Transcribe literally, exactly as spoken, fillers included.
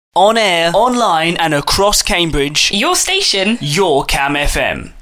On air, online and across Cambridge. Your station. Your Cam F M.